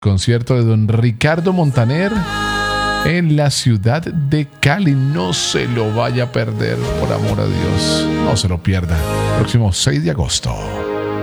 concierto de don Ricardo Montaner en la ciudad de Cali. No se lo vaya a perder, por amor a Dios. No se lo pierda. Próximo 6 de agosto.